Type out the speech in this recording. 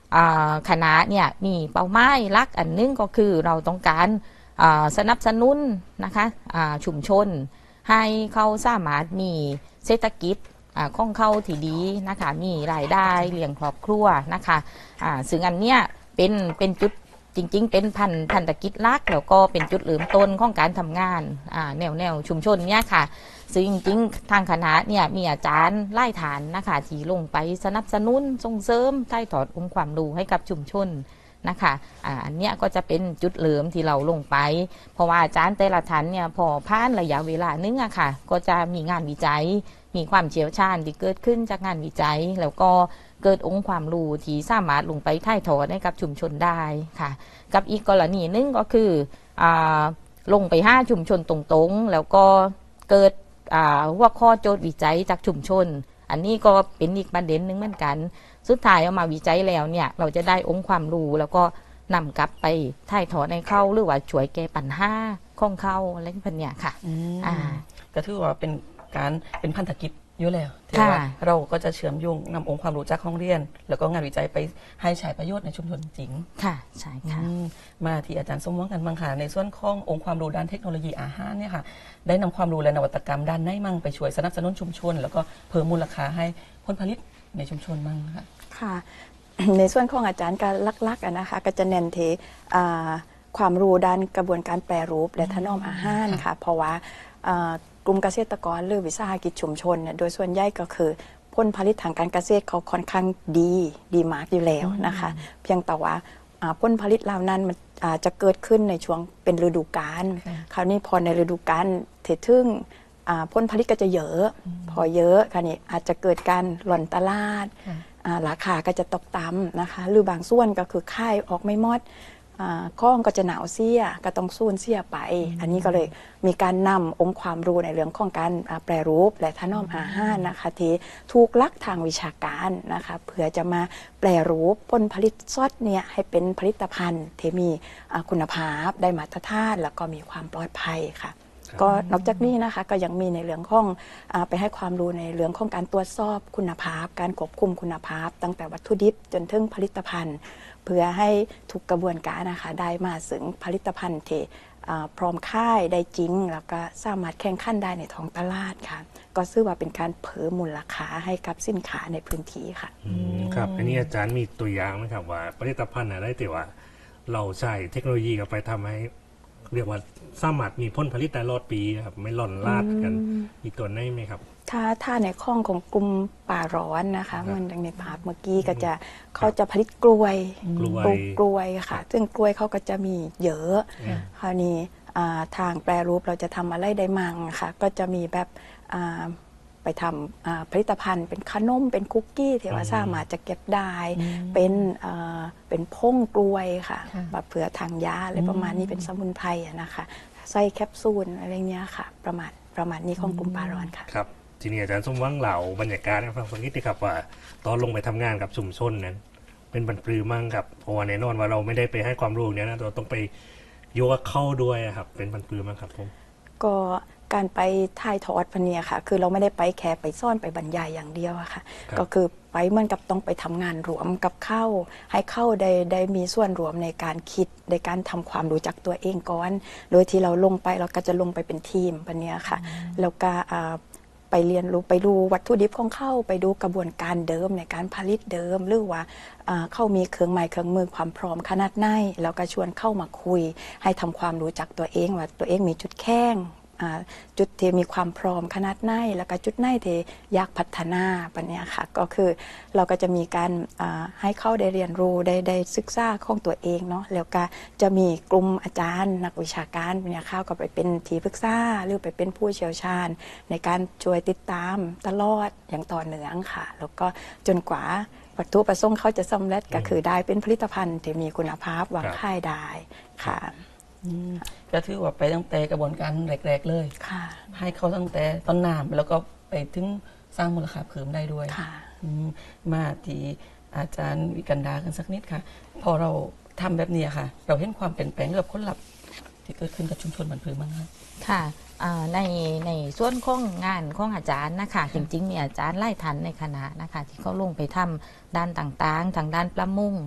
คณะเนี่ยมีเป้าหมายหลักอันนึงก็คือเราต้องการสนับสนุนนะคะชุมชนให้เขาสามารถมีเศรษฐกิจของเขาที่ดีนะคะมีรายได้เลี้ยงครอบครัวนะคะซึ่งอันเนี้ยเป็นจุดจริงๆเป็นพันธกิจหลักแล้วก็เป็นจุดเริ่มต้นของการทำงานแนวชุมชนเนี่ยค่ะซึ่งจริงๆทางคณะเนี่ยมีอาจารย์ไล่ฐานนะคะที่ลงไปสนับสนุนส่งเสริมถ่ายทอดองค์ความรู้ให้กับชุมชนนะคะอันเนี้ยก็จะเป็นจุดเริ่มที่เราลงไปเพราะว่าอาจารย์แต่ละท่านเนี่ยพอผ่านระยะเวลานึงอะค่ะก็จะมีงานวิจัยมีความเชี่ยวชาญที่เกิดขึ้นจากงานวิจัยแล้วก็เกิดองค์ความรู้ที่สามารถลงไปถ่ายทอดให้กับชุมชนได้ค่ะกับอีกกรณีนึงก็คือลงไปชุมชนตรงๆแล้วก็เกิดหัวข้อโจทย์วิจัยจากชุมชนอันนี้ก็เป็นอีกประเด็นนึงเหมือนกันสุดท้ายเอามาวิจัยแล้วเนี่ยเราจะได้องค์ความรู้แล้วก็นำกลับไปถ่ายทอดในเข้าหรือว่าช่วยแก้ปัญหาของเข้าอะไรพวกนี้ค่ะก็ถือว่าเป็นพันธกิจอยู่แล้วที่ว่าเราก็จะเชื่อมโยงนำองค์ความรู้จากห้องเรียนแล้วก็งานวิจัยไปให้ใช้ประโยชน์ในชุมชนจริงค่ะใช่ค่ะมาที่อาจารย์สมหวังกันบ้างค่ะในส่วนขององค์ความรู้ด้านเทคโนโลยีอาหารเนี่ยค่ะได้นำความรู้และนวัตกรรมด้านไหนมั่งไปช่วยสนับสนุนชุมชนแล้วก็เพิ่มมูลค่าให้ผลผลิตในชุมชนมั่งค่ะค่ะในส่วนของอาจารย์การลักๆนะคะก็จะเน้นที่ความรู้ด้านกระบวนการแปรรูปและถนอมอาหารค่ะเพราะว่ากลุ่มเกษตรกรหรือวิสาหกิจชุมชนเนี่ยโดยส่วนใหญ่ก็คือผลผลิตทางการเกษตรเขาค่อนข้างดีมากอยู่แล้วนะคะเพียงแต่ว่าผลผลิตเหล่านั้นมันจะเกิดขึ้นในช่วงเป็นฤดูกาลคราวนี้พอในฤดูกาลเทถึงผลผลิตก็จะเยอะพอเยอะคราวนี้อาจจะเกิดการหล่นตลาดราคาก็จะตกต่ำนะคะหรือบางส่วนก็คือค่ายออกไม่หมดข้องก็จะหนาวเสียก็ต้องสูญเสียไปอันนี้ก็เลยมีการนำองค์ความรู้ในเรื่องของการแปรรูปและถนอมอาหารนะคะที่ถูกลักทางวิชาการนะคะเพื่อจะมาแปรรูปผลผลิตสดเนี่ยให้เป็นผลิตภัณฑ์ที่มีคุณภาพได้มาตรฐานแล้วก็มีความปลอดภัยค่ะก็นอกจากนี้นะคะก็ยังมีในเรื่องของไปให้ความรู้ในเรื่องของการตรวจสอบคุณภาพการควบคุมคุณภาพตั้งแต่วัตถุดิบจนถึงผลิตภัณฑ์เพื่อให้ทุกกระบวนการนะคะได้มาถึงผลิตภัณฑ์ที่พร้อมค่ายได้จริงแล้วก็สามารถแข่งขันได้ในท้องตลาดค่ะก็ซื่อว่าเป็นการเพิ่มมูลค่าให้กับสินค้าในพื้นที่ค่ะครับอันนี้อาจารย์มีตัวอย่างไหมครับว่าผลิตภัณฑ์อะไรแต่ว่าเราใช้เทคโนโลยีกับไปทำให้เรียกว่าสามารถมีผลผลิตตลอดปีครับไม่หล่นลาดกันมีตัวไหนไหมครับถ้าในข้องของกลุ่มป่าร้อนนะคะมันดังในภาพเมื่อกี้ก็จะเขาจะผลิตกล้วยค่ะซึ่งกล้วยเขาก็จะมีเยอะคราวนี้ทางแปรรูปเราจะทำอะไรได้มั่งค่ะก็จะมีแบบไปทำผลิตภัณฑ์เป็นขนมเป็นคุกกี้ที่ว่าสามารถจะเก็บได้เป็นพงกล้วยค่ะแบบเผื่อทางยาอะไรประมาณนี้เป็นสมุนไพรนะคะใส่แคปซูลอะไรเงี้ยค่ะประมาณนี้ของกลุ่มป่าร้อนค่ะครับทีนี้อาจารย์สมหวังเหล่าบรรยากาศให้ฟังสักนิดนึงครับว่าตอนลงไปทำงานกับชุมชนนั้นเป็นบรรปลือมั่งครับเพราะว่าแน่นอนว่าเราไม่ได้ไปให้ความรู้เนี้ยนะเราต้องไปโยกเข้าด้วยครับเป็นบรรปลือมั่งครับผมก็การไปถ่ายทอดพันเนี่ยค่ะคือเราไม่ได้ไปแค่ไปซ่อนไปบรรยายอย่างเดียวอะค่ะก็คือไปเหมือนกับต้องไปทำงานรวมกับเข้าให้เข้าได้มีส่วนรวมในการคิดในการทำความรู้จักตัวเองก่อนโดยที่เราลงไปเราก็จะลงไปเป็นทีมพันเนี่ยค่ะแล้วก็ไปเรียนรู้ไปดูวัตถุดิบของเข้าไปดูกระบวนการเดิมในการผลิตเดิมหรือว่าเข้ามีเครื่องไม้เครื่องมือความพร้อมขนาดไหนแล้วก็ชวนเข้ามาคุยให้ทำความรู้จักตัวเองว่าตัวเองมีจุดแข็งจุดที่มีความพร้อมขนาดไหนแล้วก็จุดไหนที่อยากพัฒนาปัญญาค่ะก็คือเราก็จะมีการให้เข้าได้เรียนรู้ได้ศึกษาของตัวเองเนาะแล้วก็จะมีกลุ่มอาจารย์นักวิชาการเนี่ยเข้าก็ไปเป็นที่ปรึกษาหรือไปเป็นผู้เชี่ยวชาญในการช่วยติดตามตลอดอย่างต่อเนื่องค่ะแล้วก็จนกว่าวัตถุประสงค์เขาจะสำเร็จก็คือได้เป็นผลิตภัณฑ์ที่มีคุณภาพวางขายได้ค่ะก็ถือว่าไปตั้งแต่กระบวนการแรกๆเลยให้เขาตั้งแต่ต้นน้ำแล้วก็ไปถึงสร้างมูลค่าเพิ่มได้ด้วยมาที่อาจารย์วิกันดากันสักนิดค่ะพอเราทำแบบนี้ค่ะเราเห็นความเปลี่ยนแปลงกับผลลัพธ์ที่เกิดขึ้นกับชุมชนบ้านผือมั้งค่ะในส่วนของงานของอาจารย์นะคะจริงๆมีอาจารย์ไล่ทันในคณะนะคะที่เขาลงไปทำด้านต่างๆทางด้านประมง